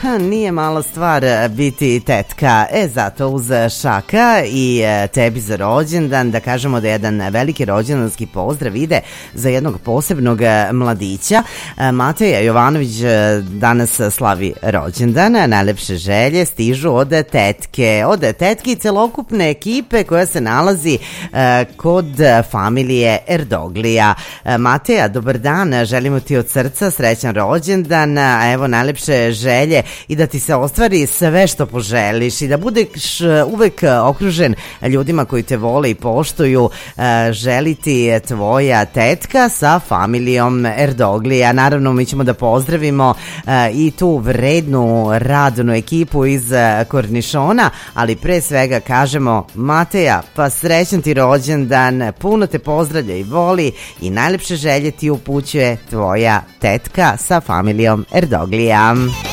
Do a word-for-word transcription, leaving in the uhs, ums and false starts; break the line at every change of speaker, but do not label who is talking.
Nije mala stvar biti tetka, e zato uz Šaka i tebi za rođendan da kažemo da jedan veliki rođendanski pozdrav ide za jednog posebnog mladića. Mateja Jovanović danas slavi rođendan, najlepše želje stižu od tetke, od tetke i celokupne ekipe koja se nalazi kod familije Erdoglija. Mateja, dobar dan, želimo ti od srca srećan rođendan, a evo najlepše želje i da ti se ostvari sve što poželiš i da budeš uvek okružen ljudima koji te vole i poštuju. Želi ti tvoja tetka sa familijom Erdoglija. Naravno, mi ćemo da pozdravimo i tu vrednu radnu ekipu iz Kornišona, ali pre svega kažemo Mateja, pa srećan ti rođendan, puno te pozdravlja i voli i najlepše želje ti upućuje tvoja tetka sa familijom Erdoglija.